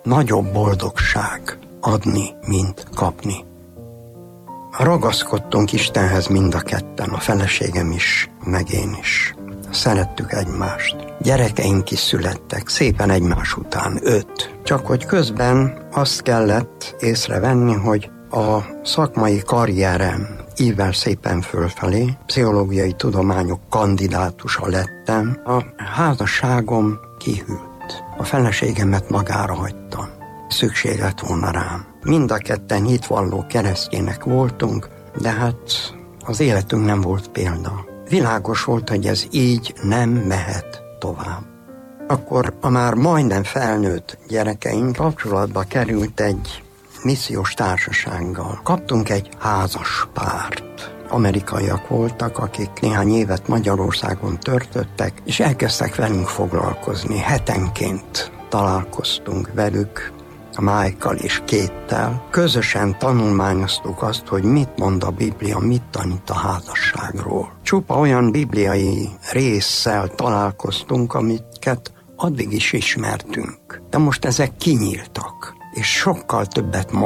nagyobb boldogság adni, mint kapni. Ragaszkodtunk Istenhez mind a ketten, a feleségem is, meg én is. Szerettük egymást. Gyerekeink is születtek, szépen egymás után 5. Csak hogy közben azt kellett észrevenni, hogy a szakmai karrierem ível szépen fölfelé, pszichológiai tudományok kandidátusa lettem, a házasságom kihűlt. A feleségemet magára hagytam. Szükség lett volna rám. Mind a ketten hitvalló keresztjének voltunk, de hát az életünk nem volt példa. Világos volt, hogy ez így nem mehet tovább. Akkor a már majdnem felnőtt gyerekeink kapcsolatba került egy missziós társasággal. Kaptunk egy házas párt. Amerikaiak voltak, akik néhány évet Magyarországon töltöttek, és elkezdtek velünk foglalkozni. Hetenként találkoztunk velük, a Mike-kal és Kate-tel. Közösen tanulmányoztuk azt, hogy mit mond a Biblia, mit tanít a házasságról. Csupa olyan bibliai résszel találkoztunk, amiket addig is ismertünk. De most ezek kinyíltak, és sokkal többet